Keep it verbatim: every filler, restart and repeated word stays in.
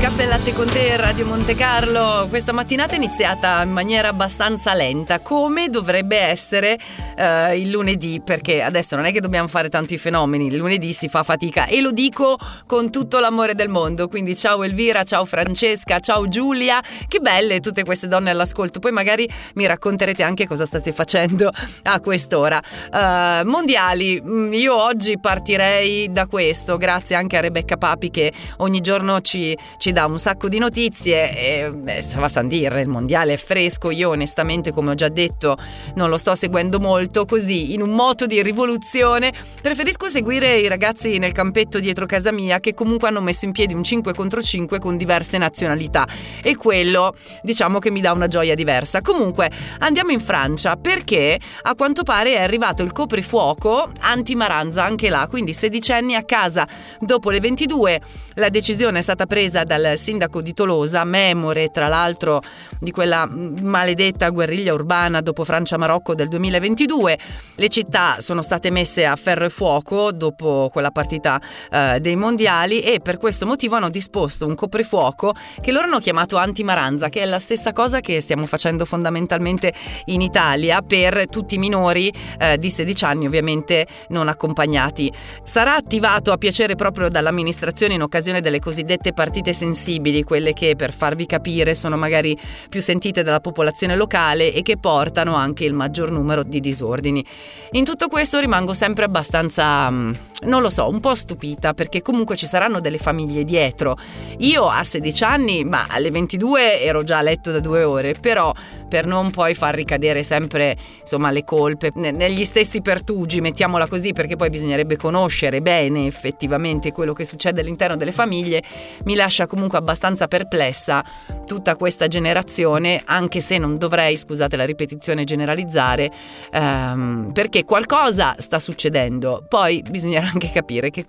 Caffè e latte con te, Radio Monte Carlo. Questa mattinata è iniziata in maniera abbastanza lenta, come dovrebbe essere uh, il lunedì, perché adesso non è che dobbiamo fare tanto i fenomeni, il lunedì si fa fatica e lo dico con tutto l'amore del mondo. Quindi ciao Elvira, ciao Francesca, ciao Giulia, che belle tutte queste donne all'ascolto. Poi magari mi racconterete anche cosa state facendo a quest'ora. Uh, mondiali, io oggi partirei da questo, grazie anche a Rebecca Papi che ogni giorno ci, ci dà un sacco di notizie. E, eh, va a dire, il mondiale è fresco, io onestamente, come ho già detto, non lo sto seguendo molto, così in un moto di rivoluzione preferisco seguire i ragazzi nel campetto dietro casa mia, che comunque hanno messo in piedi un cinque contro cinque con diverse nazionalità, e quello diciamo che mi dà una gioia diversa. Comunque andiamo in Francia, perché a quanto pare è arrivato il coprifuoco anti-Maranza anche là, quindi sedicenni a casa dopo le ventidue. La decisione è stata presa dal sindaco di Tolosa, memore tra l'altro di quella maledetta guerriglia urbana dopo Francia-Marocco del duemilaventidue. Le città sono state messe a ferro e fuoco dopo quella partita eh, dei mondiali, e per questo motivo hanno disposto un coprifuoco che loro hanno chiamato anti-Maranza, che è la stessa cosa che stiamo facendo fondamentalmente in Italia per tutti i minori eh, di sedici anni, ovviamente non accompagnati. Sarà attivato a piacere proprio dall'amministrazione in occasione delle cosiddette partite sensibili, quelle che, per farvi capire, sono magari più sentite dalla popolazione locale e che portano anche il maggior numero di disordini. In tutto questo rimango sempre abbastanza, non lo so, un po' stupita, perché comunque ci saranno delle famiglie dietro. Io a sedici anni, ma alle ventidue ero già a letto da due ore, però per non poi far ricadere sempre, insomma, le colpe negli stessi pertugi, mettiamola così, perché poi bisognerebbe conoscere bene effettivamente quello che succede all'interno delle famiglie, mi lascia comunque abbastanza perplessa tutta questa generazione, anche se non dovrei, scusate la ripetizione, generalizzare, ehm, perché qualcosa sta succedendo. Poi bisognerà anche capire che